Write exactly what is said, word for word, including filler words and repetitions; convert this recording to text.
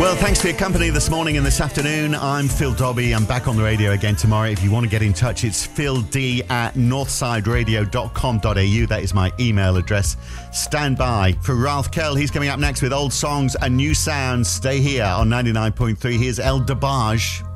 Well, thanks for your company this morning and this afternoon. I'm Phil Dobby. I'm back on the radio again tomorrow. If you want to get in touch, it's phild at northside radio dot com dot a u. That is my email address. Stand by for Ralph Kell. He's coming up next with old songs and new sounds. Stay here on ninety-nine point three. Here's El DeBarge.